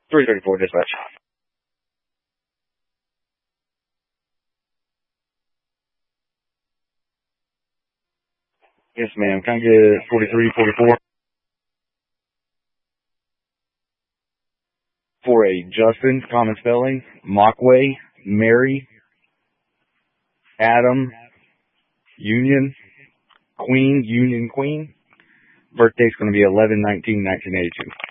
334 dispatch. Yes, ma'am. Can I get 4344? For a Justin, common spelling, Mockway, Mary, Adam, Union, Queen, Union Queen. Birthday's going to be 11/19/1982.